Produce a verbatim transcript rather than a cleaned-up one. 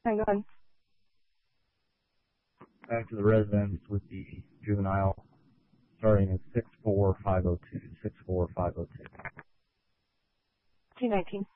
Hang on. Back to the residence with the juvenile, starting at six four five oh two, six four five oh two. two nineteen.